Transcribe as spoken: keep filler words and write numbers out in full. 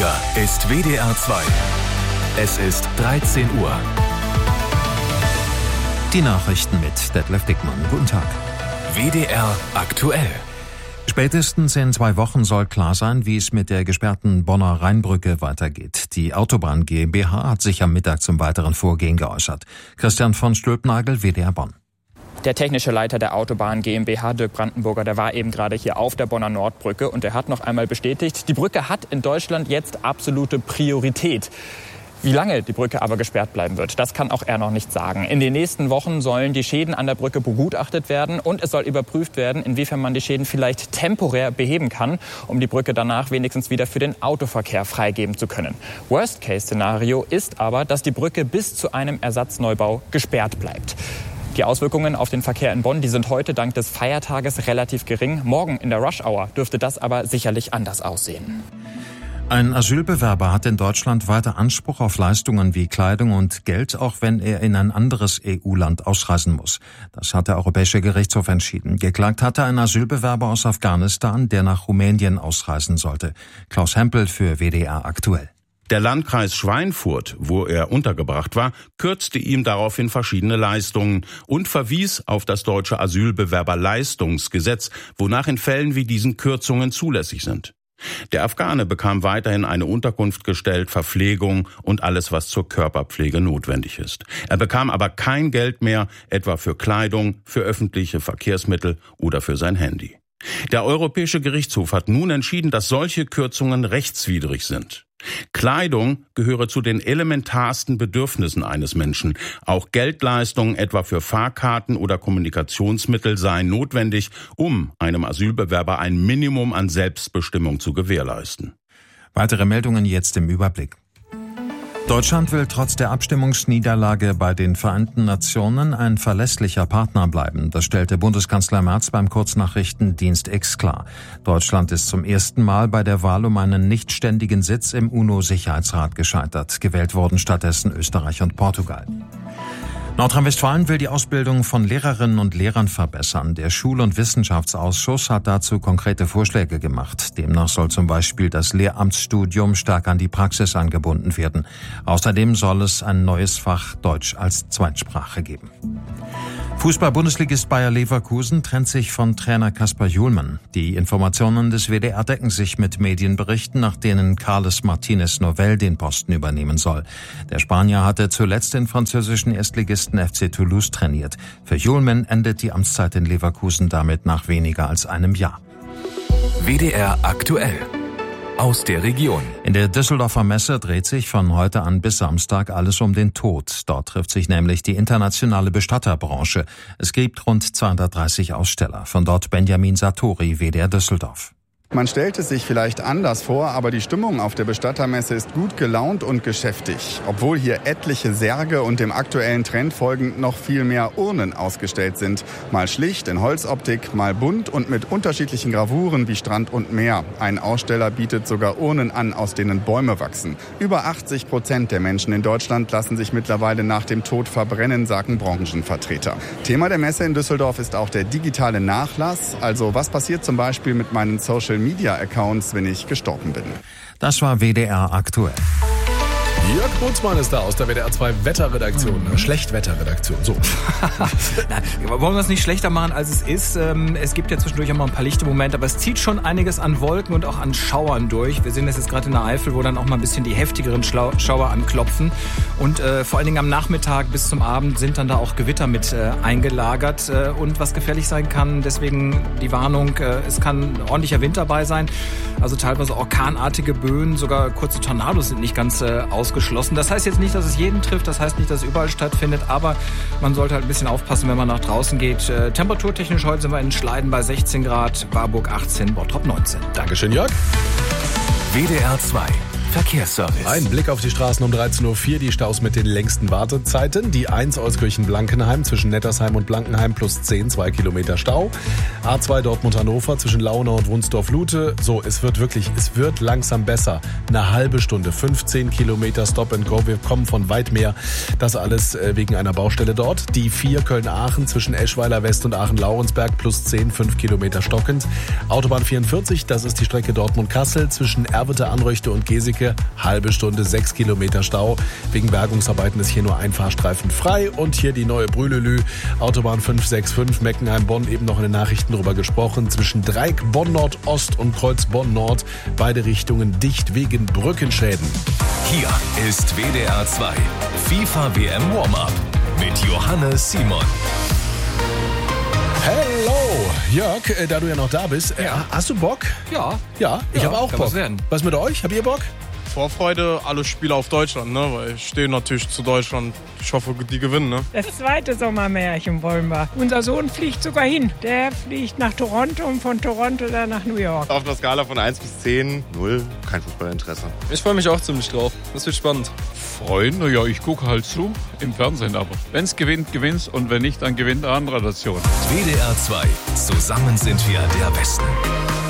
Hier ist W D R zwei. Es ist dreizehn Uhr. Die Nachrichten mit Detlef Dickmann. Guten Tag. W D R aktuell. Spätestens in zwei Wochen soll klar sein, wie es mit der gesperrten Bonner Rheinbrücke weitergeht. Die Autobahn GmbH hat sich am Mittag zum weiteren Vorgehen geäußert. Christian von Stülpnagel, W D R Bonn. Der technische Leiter der Autobahn GmbH, Dirk Brandenburger, der war eben gerade hier auf der Bonner Nordbrücke und er hat noch einmal bestätigt, die Brücke hat in Deutschland jetzt absolute Priorität. Wie lange die Brücke aber gesperrt bleiben wird, das kann auch er noch nicht sagen. In den nächsten Wochen sollen die Schäden an der Brücke begutachtet werden und es soll überprüft werden, inwiefern man die Schäden vielleicht temporär beheben kann, um die Brücke danach wenigstens wieder für den Autoverkehr freigeben zu können. Worst-Case-Szenario ist aber, dass die Brücke bis zu einem Ersatzneubau gesperrt bleibt. Die Auswirkungen auf den Verkehr in Bonn, die sind heute dank des Feiertages relativ gering. Morgen in der Rush-Hour dürfte das aber sicherlich anders aussehen. Ein Asylbewerber hat in Deutschland weiter Anspruch auf Leistungen wie Kleidung und Geld, auch wenn er in ein anderes E U-Land ausreisen muss. Das hat der Europäische Gerichtshof entschieden. Geklagt hatte ein Asylbewerber aus Afghanistan, der nach Rumänien ausreisen sollte. Klaus Hempel für W D R aktuell. Der Landkreis Schweinfurt, wo er untergebracht war, kürzte ihm daraufhin verschiedene Leistungen und verwies auf das deutsche Asylbewerberleistungsgesetz, wonach in Fällen wie diesen Kürzungen zulässig sind. Der Afghane bekam weiterhin eine Unterkunft gestellt, Verpflegung und alles, was zur Körperpflege notwendig ist. Er bekam aber kein Geld mehr, etwa für Kleidung, für öffentliche Verkehrsmittel oder für sein Handy. Der Europäische Gerichtshof hat nun entschieden, dass solche Kürzungen rechtswidrig sind. Kleidung gehöre zu den elementarsten Bedürfnissen eines Menschen. Auch Geldleistungen, etwa für Fahrkarten oder Kommunikationsmittel, seien notwendig, um einem Asylbewerber ein Minimum an Selbstbestimmung zu gewährleisten. Weitere Meldungen jetzt im Überblick. Deutschland will trotz der Abstimmungsniederlage bei den Vereinten Nationen ein verlässlicher Partner bleiben. Das stellte Bundeskanzler Merz beim Kurznachrichtendienst X klar. Deutschland ist zum ersten Mal bei der Wahl um einen nichtständigen Sitz im UNO-Sicherheitsrat gescheitert. Gewählt wurden stattdessen Österreich und Portugal. Nordrhein-Westfalen will die Ausbildung von Lehrerinnen und Lehrern verbessern. Der Schul- und Wissenschaftsausschuss hat dazu konkrete Vorschläge gemacht. Demnach soll zum Beispiel das Lehramtsstudium stark an die Praxis angebunden werden. Außerdem soll es ein neues Fach Deutsch als Zweitsprache geben. Fußball-Bundesligist Bayer Leverkusen trennt sich von Trainer Kasper Hjulmann. Die Informationen des W D R decken sich mit Medienberichten, nach denen Carles Martinez Novell den Posten übernehmen soll. Der Spanier hatte zuletzt den französischen Erstligisten F C Toulouse trainiert. Für Hjulmann endet die Amtszeit in Leverkusen damit nach weniger als einem Jahr. W D R aktuell. Aus der Region. In der Düsseldorfer Messe dreht sich von heute an bis Samstag alles um den Tod. Dort trifft sich nämlich die internationale Bestatterbranche. Es gibt rund zweihundertdreißig Aussteller. Von dort Benjamin Sartori, W D R Düsseldorf. Man stellt es sich vielleicht anders vor, aber die Stimmung auf der Bestattermesse ist gut gelaunt und geschäftig. Obwohl hier etliche Särge und dem aktuellen Trend folgend noch viel mehr Urnen ausgestellt sind. Mal schlicht in Holzoptik, mal bunt und mit unterschiedlichen Gravuren wie Strand und Meer. Ein Aussteller bietet sogar Urnen an, aus denen Bäume wachsen. Über achtzig Prozent der Menschen in Deutschland lassen sich mittlerweile nach dem Tod verbrennen, sagen Branchenvertreter. Thema der Messe in Düsseldorf ist auch der digitale Nachlass. Also was passiert zum Beispiel mit meinen Social Media Accounts, wenn ich gestorben bin. Das war W D R aktuell. Jörg Bootsmann ist da aus der W D R zwei Wetterredaktion, mhm. Schlechtwetterredaktion. So. Nein, wollen wir es nicht schlechter machen, als es ist. Es gibt ja zwischendurch auch mal ein paar lichte Momente, aber es zieht schon einiges an Wolken und auch an Schauern durch. Wir sehen das jetzt gerade in der Eifel, wo dann auch mal ein bisschen die heftigeren Schauer anklopfen. Und äh, vor allen Dingen am Nachmittag bis zum Abend sind dann da auch Gewitter mit äh, eingelagert. Äh, und was gefährlich sein kann, deswegen die Warnung, äh, es kann ordentlicher Wind dabei sein. Also teilweise orkanartige Böen, sogar kurze Tornados sind nicht ganz äh, ausgeschlossen. Das heißt jetzt nicht, dass es jeden trifft, das heißt nicht, dass es überall stattfindet, aber man sollte halt ein bisschen aufpassen, wenn man nach draußen geht. Äh, temperaturtechnisch heute sind wir in Schleiden bei sechzehn Grad, Warburg achtzehn, Bottrop neunzehn. Dankeschön, Jörg. W D R zwei. Verkehrsservice. Ein Blick auf die Straßen um dreizehn Uhr vier, die Staus mit den längsten Wartezeiten. Die eins Euskirchen-Blankenheim zwischen Nettersheim und Blankenheim plus zehn, zwei Kilometer Stau. A zwei Dortmund-Hannover zwischen Launau und Wunsdorf-Lute. So, es wird wirklich, es wird langsam besser. Eine halbe Stunde, fünfzehn Kilometer Stop and Go. Wir kommen von weit mehr. Das alles wegen einer Baustelle dort. Die vier Köln-Aachen zwischen Eschweiler West und Aachen-Laurensberg plus zehn, fünf Kilometer stockend. Autobahn vierundvierzig, das ist die Strecke Dortmund-Kassel zwischen Erwitte-Anröchte und Geseke Strecke, halbe Stunde, sechs Kilometer Stau. Wegen Bergungsarbeiten ist hier nur ein Fahrstreifen frei. Und hier die neue Brühlelü, Autobahn fünf sechs fünf, Meckenheim-Bonn, eben noch in den Nachrichten drüber gesprochen. Zwischen Dreieck Bonn-Nord-Ost und Kreuz Bonn-Nord, beide Richtungen dicht wegen Brückenschäden. Hier ist W D R zwei FIFA W M Warm-Up mit Johannes Simon. Hello, Jörg, äh, da du ja noch da bist, äh, Ja. hast du Bock? Ja. Ja, ich Ja, habe auch kann Bock. was werden. Was mit euch? Habt ihr Bock? Vorfreude, alle Spiele auf Deutschland, ne? Weil ich stehe natürlich zu Deutschland. Ich hoffe, die gewinnen, ne? Das zweite Sommermärchen wollen wir. Unser Sohn fliegt sogar hin. Der fliegt nach Toronto und von Toronto dann nach New York. Auf einer Skala von eins bis zehn, null, kein Fußballinteresse. Ich freue mich auch ziemlich drauf. Das wird spannend. Freuen, naja, ich gucke halt zu, im Fernsehen aber. Wenn es gewinnt, gewinnt's und wenn nicht, dann gewinnt eine andere Nation. W D R zwei. Zusammen sind wir der Besten.